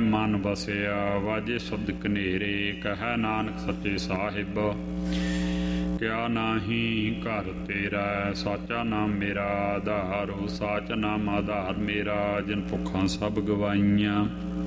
ਮਨ ਬਸਿਆ। ਵਾਜੇ ਸ਼ਬਦ ਕਨੇਰੇ ਕਹਿ ਨਾਨਕ ਸੱਚੇ ਸਾਹਿਬ। ਕਿਆ ਨਾਹੀਂ ਘਰ ਤੇਰਾ ਸਾਚਾ ਨਾਮ ਮੇਰਾ ਆਧਾਰ। ਸਾਚ ਨਾਮ ਆਧਾਰ ਮੇਰਾ ਜਿਨ ਭੁੱਖਾਂ ਸਭ ਗਵਾਈਆਂ।